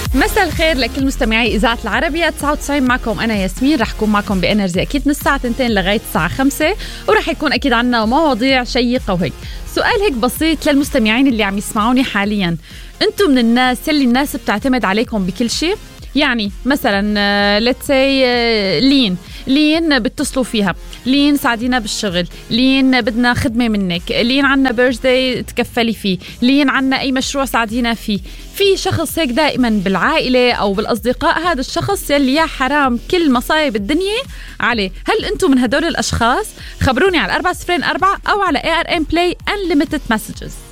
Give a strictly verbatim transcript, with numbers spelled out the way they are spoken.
مساء الخير لكل مستمعي إذاعة العربية تسعة وتسعين. معكم أنا ياسمين، رح كون معكم بإنرجي أكيد من الساعة اثنين لغاية الساعة خمسة، ورح يكون أكيد عنا مواضيع شيقة وهيك. سؤال هيك بسيط للمستمعين اللي عم يسمعوني حاليا، أنتم من الناس اللي الناس بتعتمد عليكم بكل شيء؟ يعني مثلا let's say لين لين بتصلوا فيها، لين ساعدينا بالشغل، لين بدنا خدمة منك، لين عنا بيرثداي تكفلي فيه، لين عنا أي مشروع ساعدينا فيه. في شخص هيك دائما بالعائلة أو بالأصدقاء، هذا الشخص يلي يا حرام كل مصايب الدنيا عليه. هل أنتم من هدول الأشخاص؟ خبروني على أربعة صفرين أربعة أو على إيه آر إم Play Unlimited Messages.